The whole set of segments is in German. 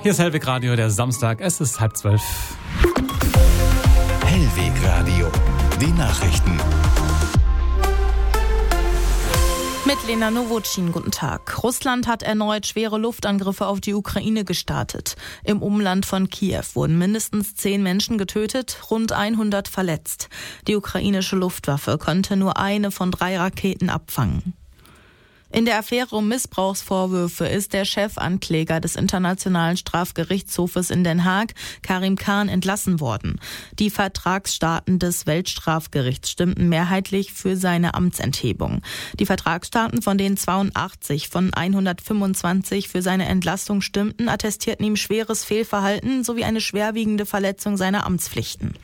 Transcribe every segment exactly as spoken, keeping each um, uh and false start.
Hier ist Hellweg Radio, der Samstag, es ist halb zwölf. Hellweg Radio, die Nachrichten. Mit Lena Nowotschin, guten Tag. Russland hat erneut schwere Luftangriffe auf die Ukraine gestartet. Im Umland von Kiew wurden mindestens zehn Menschen getötet, rund hundert verletzt. Die ukrainische Luftwaffe konnte nur eine von drei Raketen abfangen. In der Affäre um Missbrauchsvorwürfe ist der Chefankläger des Internationalen Strafgerichtshofes in Den Haag, Karim Khan, entlassen worden. Die Vertragsstaaten des Weltstrafgerichts stimmten mehrheitlich für seine Amtsenthebung. Die Vertragsstaaten, von denen zweiundachtzig von hundertfünfundzwanzig für seine Entlassung stimmten, attestierten ihm schweres Fehlverhalten sowie eine schwerwiegende Verletzung seiner Amtspflichten.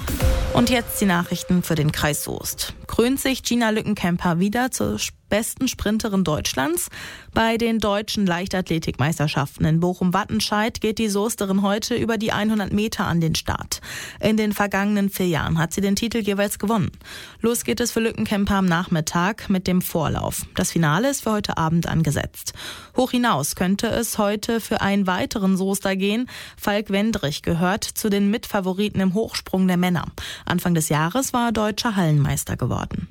Und jetzt die Nachrichten für den Kreis Soest. Krönt sich Gina Lückenkämper wieder zur besten Sprinterin Deutschlands? Bei den deutschen Leichtathletikmeisterschaften in Bochum-Wattenscheid geht die Soesterin heute über die hundert Meter an den Start. In den vergangenen vier Jahren hat sie den Titel jeweils gewonnen. Los geht es für Lückenkämper am Nachmittag mit dem Vorlauf. Das Finale ist für heute Abend angesetzt. Hoch hinaus könnte es heute für einen weiteren Soester gehen. Falk Wendrich gehört zu den Mitfavoriten im Hochsprung der Männer. Anfang des Jahres war er deutscher Hallenmeister geworden.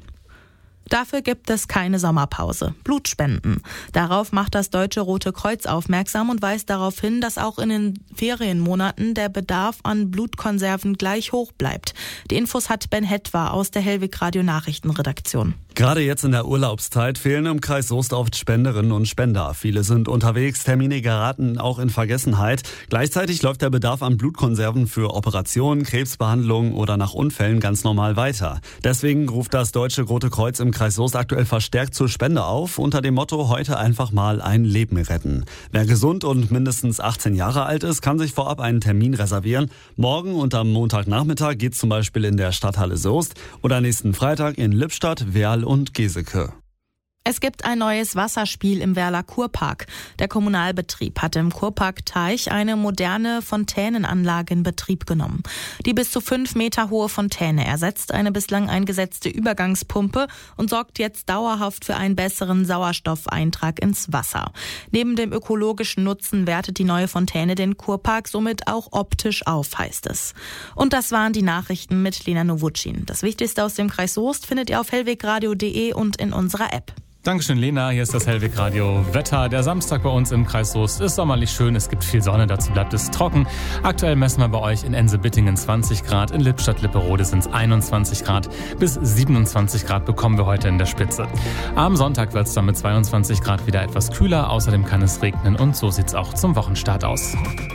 Dafür gibt es keine Sommerpause. Blutspenden. Darauf macht das Deutsche Rote Kreuz aufmerksam und weist darauf hin, dass auch in den Ferienmonaten der Bedarf an Blutkonserven gleich hoch bleibt. Die Infos hat Ben Hetwa aus der Hellweg Radio Nachrichtenredaktion. Gerade jetzt in der Urlaubszeit fehlen im Kreis Soest oft Spenderinnen und Spender. Viele sind unterwegs, Termine geraten auch in Vergessenheit. Gleichzeitig läuft der Bedarf an Blutkonserven für Operationen, Krebsbehandlungen oder nach Unfällen ganz normal weiter. Deswegen ruft das Deutsche Rote Kreuz im Kreis Soest aktuell verstärkt zur Spende auf, unter dem Motto heute einfach mal ein Leben retten. Wer gesund und mindestens achtzehn Jahre alt ist, kann sich vorab einen Termin reservieren. Morgen und am Montagnachmittag geht's zum Beispiel in der Stadthalle Soest oder nächsten Freitag in Lippstadt, Werl und Geseke. Es gibt ein neues Wasserspiel im Werler Kurpark. Der Kommunalbetrieb hat im Kurparkteich eine moderne Fontänenanlage in Betrieb genommen. Die bis zu fünf Meter hohe Fontäne ersetzt eine bislang eingesetzte Übergangspumpe und sorgt jetzt dauerhaft für einen besseren Sauerstoffeintrag ins Wasser. Neben dem ökologischen Nutzen wertet die neue Fontäne den Kurpark somit auch optisch auf, heißt es. Und das waren die Nachrichten mit Lena Nowotschin. Das Wichtigste aus dem Kreis Soest findet ihr auf hellwegradio punkt de und in unserer App. Dankeschön, Lena. Hier ist das Hellweg Radio Wetter. Der Samstag bei uns im Kreis Soest ist sommerlich schön. Es gibt viel Sonne, dazu bleibt es trocken. Aktuell messen wir bei euch in Ense-Bittingen zwanzig Grad, in Lippstadt-Lipperode sind es einundzwanzig Grad. Bis siebenundzwanzig Grad bekommen wir heute in der Spitze. Am Sonntag wird es dann mit zweiundzwanzig Grad wieder etwas kühler. Außerdem kann es regnen und so sieht es auch zum Wochenstart aus.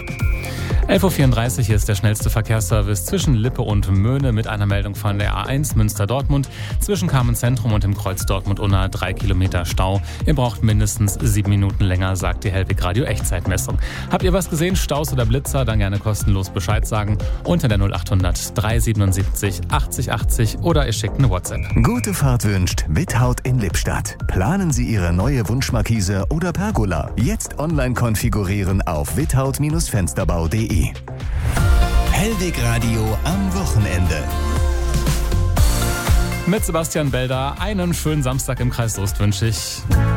elf Uhr vierunddreißig, hier ist der schnellste Verkehrsservice zwischen Lippe und Möhne mit einer Meldung von der A eins Münster-Dortmund. Zwischen Carmen-Zentrum und dem Kreuz Dortmund-Unna drei Kilometer Stau. Ihr braucht mindestens sieben Minuten länger, sagt die Hellweg Radio Echtzeitmessung. Habt ihr was gesehen, Staus oder Blitzer, dann gerne kostenlos Bescheid sagen unter der null achthundert dreihundertsiebenundsiebzig achtzig achtzig oder ihr schickt eine WhatsApp. Gute Fahrt wünscht Withaut in Lippstadt. Planen Sie Ihre neue Wunschmarkise oder Pergola. Jetzt online konfigurieren auf withaut Fensterbau punkt de. Hellweg Radio am Wochenende. Mit Sebastian Belder einen schönen Samstag im Kreis Soest wünsche ich.